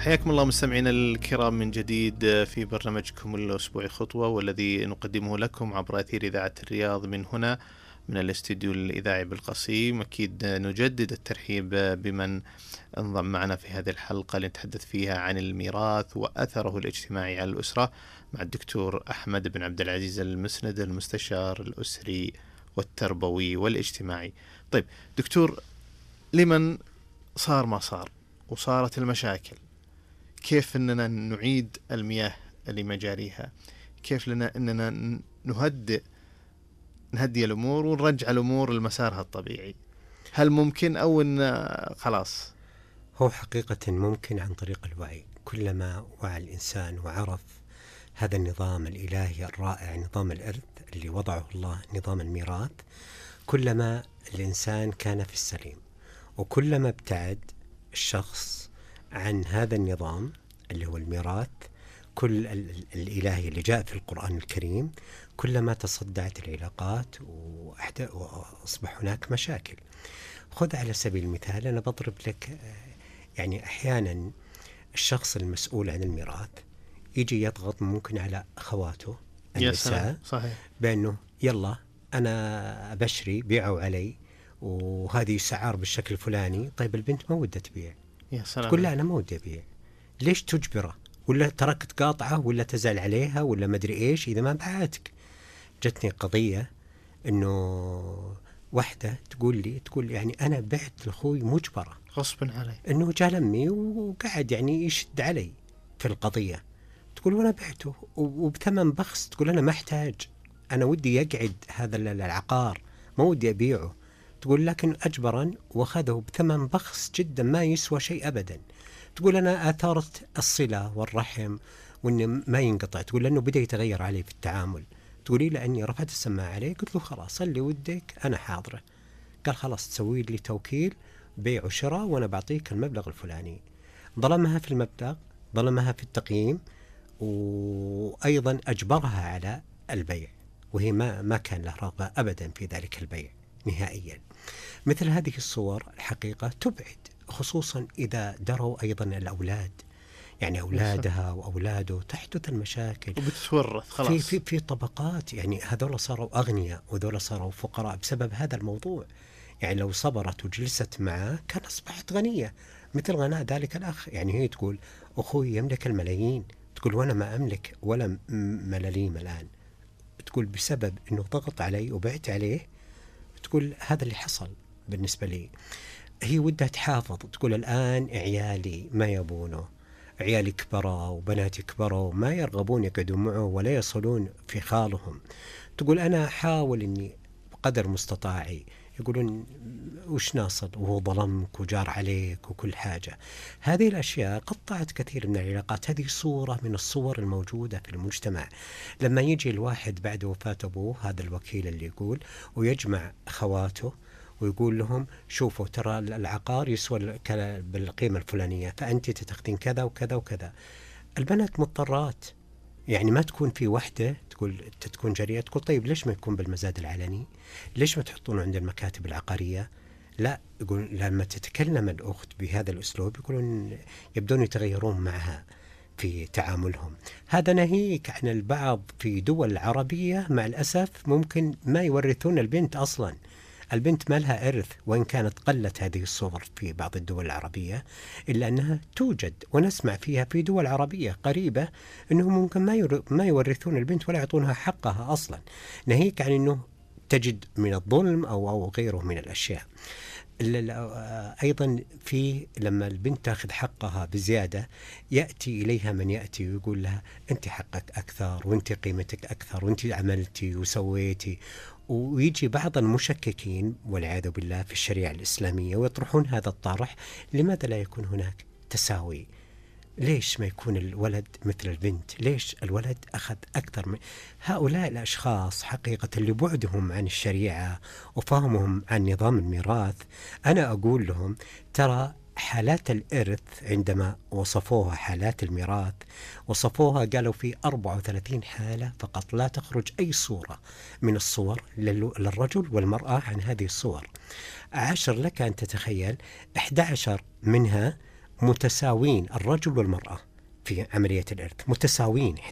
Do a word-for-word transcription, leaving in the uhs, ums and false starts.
حياكم الله مستمعينا الكرام من جديد في برنامجكم الأسبوعي خطوة، والذي نقدمه لكم عبر أثير إذاعة الرياض من هنا من الاستديو الإذاعي بالقصيم. أكيد نجدد الترحيب بمن انضم معنا في هذه الحلقة لنتحدث فيها عن الميراث وأثره الاجتماعي على الأسرة مع الدكتور أحمد بن عبد العزيز المسند، المستشار الأسري والتربوي والاجتماعي. طيب دكتور، لمن صار ما صار وصارت المشاكل، كيف أننا نعيد المياه لمجاريها؟ كيف لنا أننا نهدئ نهدي الأمور ونرجع الأمور لمسارها الطبيعي؟ هل ممكن أو أن خلاص؟ هو حقيقة ممكن عن طريق الوعي. كلما وعى الإنسان وعرف هذا النظام الإلهي الرائع، نظام الإرث اللي وضعه الله، نظام الميراث، كلما الإنسان كان في السليم، وكلما ابتعد الشخص عن هذا النظام اللي هو الميراث كل الإلهي اللي جاء في القرآن الكريم، كلما تصدعت العلاقات وأصبح هناك مشاكل. خذ على سبيل المثال، أنا بضرب لك يعني أحيانا الشخص المسؤول عن الميراث يجي يضغط ممكن على أخواته النساء بأنه يلا أنا بشري، بيعوا علي وهذه سعار بالشكل الفلاني. طيب البنت ما ودها تبيع، تقول لا أنا ما ودي أبيع. ليش تجبره؟ ولا ترك تقاطعه، ولا تزعل عليها، ولا ما أدري إيش إذا ما باعتك. جتني قضية إنه واحدة تقول لي تقول يعني أنا بعت لأخوي مجبرة غصبا علي، إنه جاء لمي وقعد يعني يشد علي في القضية. تقول وأنا بعته وبثمن بخس. تقول أنا ما أحتاج، أنا ودي يقعد هذا العقار، ما ودي أبيعه. تقول لكن أجبرا وأخذه بثمن بخس جدا ما يسوى شيء أبدا. تقول أنا آثرت الصلة والرحم وإنه ما ينقطع. تقول لأنه بدأ يتغير علي في التعامل. تقولي لأني رفعت السماعة عليه، قلت له خلاص اللي ودك أنا حاضرة. قال خلاص تسوي لي توكيل بيع وشراء وأنا بعطيك المبلغ الفلاني. ظلمها في المبلغ، ظلمها في التقييم، وأيضا أجبرها على البيع، وهي ما ما كان لها رغبة أبدا في ذلك البيع نهائيا. مثل هذه الصور الحقيقة تبعد، خصوصا إذا دروا أيضا الأولاد، يعني أولادها وأولاده تحدث المشاكل وبتتورث خلاص في, في, في طبقات. يعني هذول صاروا أغنياء وذول صاروا فقراء بسبب هذا الموضوع. يعني لو صبرت وجلست معه كان أصبحت غنية مثل غناء ذلك الأخ. يعني هي تقول أخوي يملك الملايين، تقول وأنا ما أملك ولا ملاليم الآن. تقول بسبب أنه ضغط علي وبعت عليه. تقول هذا اللي حصل بالنسبة لي. هي ودها تحافظ، تقول الآن عيالي ما يبونه، عيالي كبروا وبناتي كبروا ما يرغبون يقعدوا معه ولا يصلون في خالهم. تقول أنا أحاول أني بقدر مستطاعي. يقولون وش ناصل وهو ظلمك وجار عليك وكل حاجة. هذه الأشياء قطعت كثير من العلاقات. هذه صورة من الصور الموجودة في المجتمع. لما يجي الواحد بعد وفاة أبوه، هذا الوكيل اللي يقول، ويجمع أخواته ويقول لهم شوفوا ترى العقار يسوى بالقيمة الفلانية، فأنت تتخذين كذا وكذا وكذا. البنات مضطرات، يعني ما تكون في وحدة تقول تكون جارية تقول طيب ليش ما يكون بالمزاد العلني؟ ليش ما تحطونه عند المكاتب العقارية؟ لا، يقول لما تتكلم الأخت بهذا الأسلوب يقولون يبدون يتغيرون معها في تعاملهم. هذا ناهيك عن البعض في دول عربية مع الأسف ممكن ما يورثون البنت أصلا. البنت ما لها إرث، وإن كانت قلت هذه الصور في بعض الدول العربية إلا أنها توجد، ونسمع فيها في دول عربية قريبة أنهم ممكن ما ما يورثون البنت ولا يعطونها حقها أصلا، ناهيك عن أنه تجد من الظلم أو أو غيره من الأشياء. أيضا في لما البنت تأخذ حقها بزيادة يأتي إليها من يأتي ويقول لها أنت حقك أكثر وأنت قيمتك أكثر وأنت عملتي وسويتي. ويجي بعض المشككين والعياذ بالله في الشريعة الإسلامية ويطرحون هذا الطرح. لماذا لا يكون هناك تساوي؟ ليش ما يكون الولد مثل البنت؟ ليش الولد أخذ أكثر من هؤلاء الأشخاص؟ حقيقة اللي بعدهم عن الشريعة وفهمهم عن نظام الميراث، أنا أقول لهم ترى حالات الإرث عندما وصفوها حالات الميراث وصفوها قالوا في أربعة وثلاثين حالة فقط، لا تخرج أي صورة من الصور للرجل والمرأة عن هذه الصور. عشر لك أن تتخيل أحد عشر منها متساوين، الرجل والمرأة في عملية الإرث متساوين